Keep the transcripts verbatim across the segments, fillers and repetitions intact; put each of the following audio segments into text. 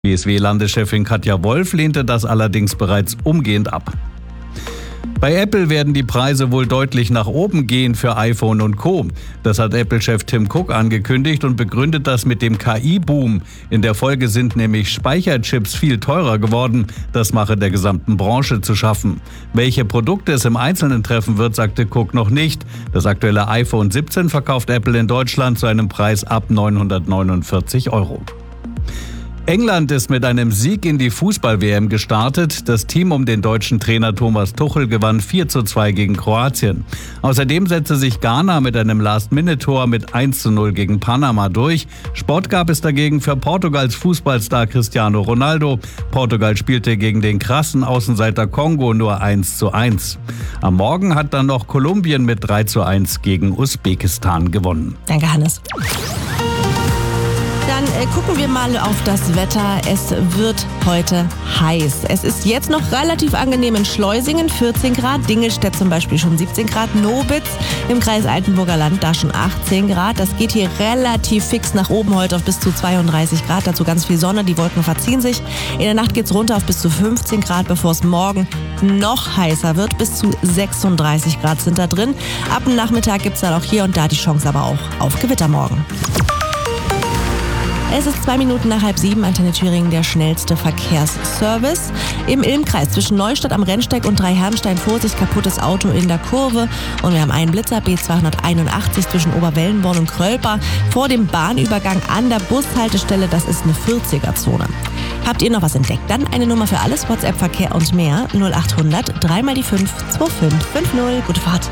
B S W-Landeschefin Katja Wolf lehnte das allerdings bereits umgehend ab. Bei Apple werden die Preise wohl deutlich nach oben gehen für iPhone und Co. Das hat Apple-Chef Tim Cook angekündigt und begründet das mit dem K I-Boom. In der Folge sind nämlich Speicherchips viel teurer geworden. Das mache der gesamten Branche zu schaffen. Welche Produkte es im Einzelnen treffen wird, sagte Cook noch nicht. Das aktuelle iPhone siebzehn verkauft Apple in Deutschland zu einem Preis ab neunhundertneunundvierzig Euro. England ist mit einem Sieg in die Fußball-W M gestartet. Das Team um den deutschen Trainer Thomas Tuchel gewann vier zu zwei gegen Kroatien. Außerdem setzte sich Ghana mit einem Last-Minute-Tor mit eins zu null gegen Panama durch. Sport gab es dagegen für Portugals Fußballstar Cristiano Ronaldo. Portugal spielte gegen den krassen Außenseiter Kongo nur eins zu eins. Am Morgen hat dann noch Kolumbien mit drei zu eins gegen Usbekistan gewonnen. Danke, Hannes. Dann äh, gucken wir mal auf das Wetter. Es wird heute heiß. Es ist jetzt noch relativ angenehm in Schleusingen, vierzehn Grad. Dingelstedt zum Beispiel schon siebzehn Grad. Nobitz im Kreis Altenburger Land da schon achtzehn Grad. Das geht hier relativ fix nach oben heute auf bis zu zweiunddreißig Grad. Dazu ganz viel Sonne, die Wolken verziehen sich. In der Nacht geht es runter auf bis zu fünfzehn Grad, bevor es morgen noch heißer wird. Bis zu sechsunddreißig Grad sind da drin. Ab dem Nachmittag gibt es dann auch hier und da die Chance aber auch auf Gewitter morgen. Es ist zwei Minuten nach halb sieben, Antenne Thüringen, der schnellste Verkehrsservice. Im Ilmkreis zwischen Neustadt am Rennsteig und Dreiherrenstein, Vorsicht, kaputtes Auto in der Kurve. Und wir haben einen Blitzer, B zweihunderteinundachtzig zwischen Oberwellenborn und Krölper. Vor dem Bahnübergang an der Bushaltestelle, das ist eine vierziger-Zone. Habt ihr noch was entdeckt? Dann eine Nummer für alles, WhatsApp, Verkehr und mehr. null achthundert, drei mal die fünf, zwei fünf fünf null. Gute Fahrt.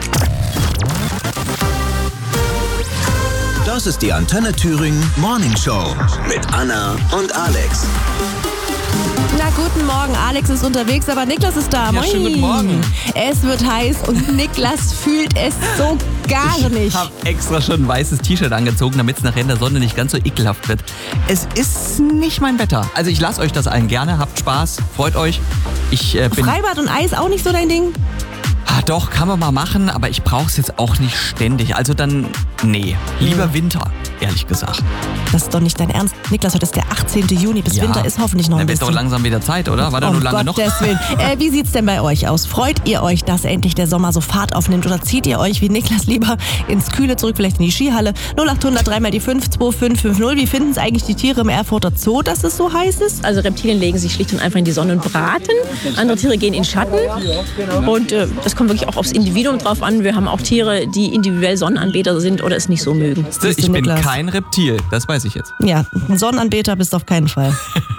Das ist die Antenne Thüringen Morning Show mit Anna und Alex. Na, guten Morgen. Alex ist unterwegs, aber Niklas ist da. Ja, Moin. schönen guten Morgen. Es wird heiß und Niklas fühlt es so gar nicht. Ich habe extra schon ein weißes T-Shirt angezogen, damit es nachher in der Sonne nicht ganz so ekelhaft wird. Es ist nicht mein Wetter. Also ich lasse euch das allen gerne. Habt Spaß, freut euch. Ich äh, bin... Freibad und Eis auch nicht so dein Ding? Ah, doch, kann man mal machen, aber ich brauche es jetzt auch nicht ständig. Also dann, nee, lieber Mhm. Winter, ehrlich gesagt. Das ist doch nicht dein Ernst. Niklas, heute ist der achtzehnte Juni. Bis Ja. Winter ist hoffentlich noch ein Dann wird doch bisschen. langsam wieder Zeit, oder? War da um nur lange Gottes noch? Willen. Äh, wie sieht's denn bei euch aus? Freut ihr euch, dass endlich der Sommer so Fahrt aufnimmt? Oder zieht ihr euch wie Niklas lieber ins Kühle zurück, vielleicht in die Skihalle? null achthundert, drei mal die fünf, zwei fünf fünf null. Wie finden es eigentlich die Tiere im Erfurter Zoo, dass es so heiß ist? Also Reptilien legen sich schlicht und einfach in die Sonne und braten. Andere Tiere gehen in Schatten. Und äh, das kommt wirklich auch aufs Individuum drauf an. Wir haben auch Tiere, die individuell Sonnenanbeter sind oder es nicht so mögen. Ich bin Niklas. kein Reptil, das weiß ich jetzt. Ja, ein Sonnenanbeter bist du auf keinen Fall.